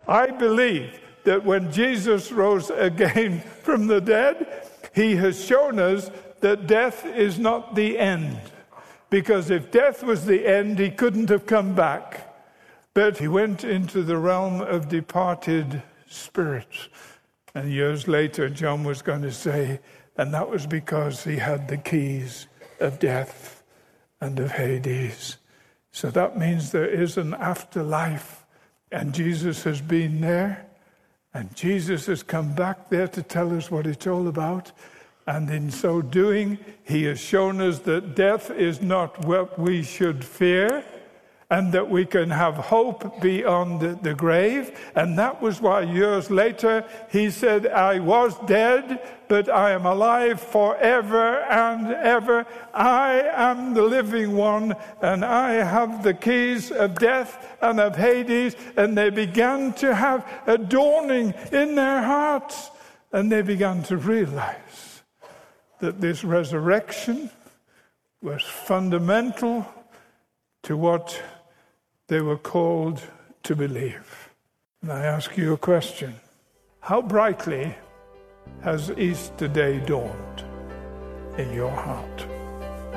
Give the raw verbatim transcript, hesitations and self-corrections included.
I believe that when Jesus rose again from the dead, he has shown us that death is not the end. Because if death was the end, he couldn't have come back. But he went into the realm of departed spirits. And years later, John was going to say, and that was because he had the keys of death and of Hades. So that means there is an afterlife. And Jesus has been there. And Jesus has come back there to tell us what it's all about. And in so doing, he has shown us that death is not what we should fear, and that we can have hope beyond the, the grave. And that was why years later he said, I was dead, but I am alive forever and ever. I am the living one, and I have the keys of death and of Hades. And they began to have a dawning in their hearts, and they began to realize that this resurrection was fundamental to what they were called to believe. And I ask you a question. How brightly has Easter Day dawned in your heart?